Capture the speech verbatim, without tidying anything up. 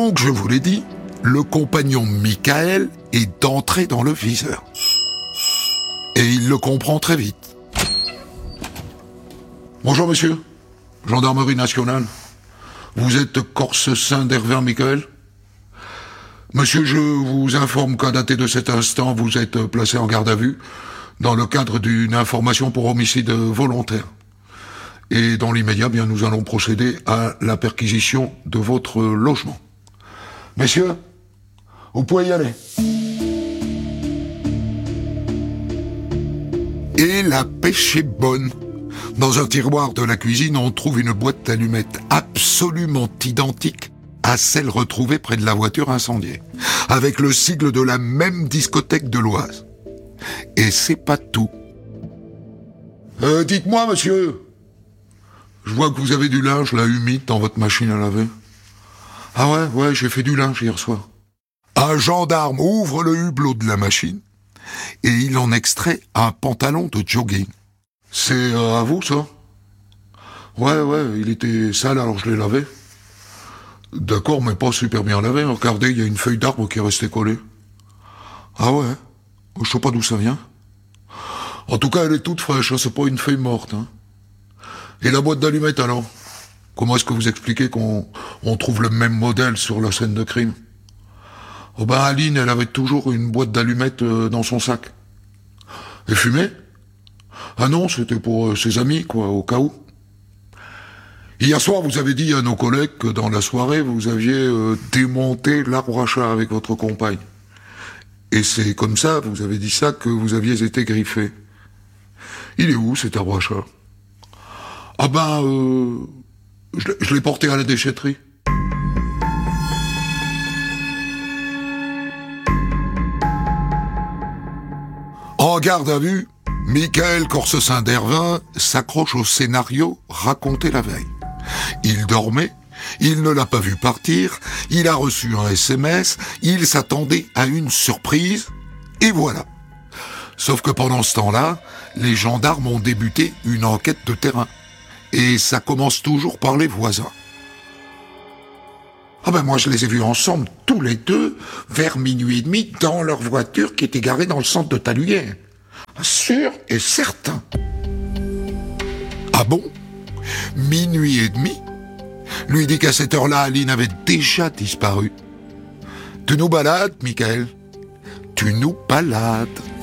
Donc, je vous l'ai dit, le compagnon de Michael est d'entrer dans le viseur. Et il le comprend très vite. Bonjour monsieur, gendarmerie nationale. Vous êtes Corse Saint-Dervin Michael ? Monsieur, je vous informe qu'à dater de cet instant, vous êtes placé en garde à vue dans le cadre d'une information pour homicide volontaire. Et dans l'immédiat, bien, nous allons procéder à la perquisition de votre logement. Messieurs, vous pouvez y aller. Et la pêche est bonne. Dans un tiroir de la cuisine, on trouve une boîte d'allumettes absolument identique à celle retrouvée près de la voiture incendiée, avec le sigle de la même discothèque de l'Oise. Et c'est pas tout. Euh, dites-moi, monsieur, je vois que vous avez du linge, là, humide, dans votre machine à laver. Ah ouais, ouais, j'ai fait du linge hier soir. Un gendarme ouvre le hublot de la machine et il en extrait un pantalon de jogging. C'est euh, à vous, ça ? Ouais, ouais, il était sale, alors je l'ai lavé. D'accord, mais pas super bien lavé. Regardez, il y a une feuille d'arbre qui est restée collée. Ah ouais ? Je sais pas d'où ça vient. En tout cas, elle est toute fraîche, hein, c'est pas une feuille morte. Hein. Et la boîte d'allumettes, alors ? Comment est-ce que vous expliquez qu'on on trouve le même modèle sur la scène de crime ? Oh ben, Aline, elle avait toujours une boîte d'allumettes euh, dans son sac. Elle fumait ? Ah non, c'était pour euh, ses amis, quoi, au cas où. Hier soir, vous avez dit à nos collègues que dans la soirée, vous aviez euh, démonté l'arbre à chat avec votre compagne. Et c'est comme ça, vous avez dit ça, que vous aviez été griffé. Il est où, cet arbre à chat ? Ah ben, euh, je, je l'ai porté à la déchetterie. En garde à vue, Michael Corse Saint-Dervin s'accroche au scénario raconté la veille. Il dormait, il ne l'a pas vu partir, il a reçu un S M S, il s'attendait à une surprise, et voilà. Sauf que pendant ce temps-là, les gendarmes ont débuté une enquête de terrain. Et ça commence toujours par les voisins. Ah ben moi je les ai vus ensemble, tous les deux, vers minuit et demi, dans leur voiture qui était garée dans le centre de Taluyer. Sûr et certain. Ah bon ? Minuit et demi ? Lui dit qu'à cette heure-là, Aline avait déjà disparu. Tu nous balades, Michael ? Tu nous balades.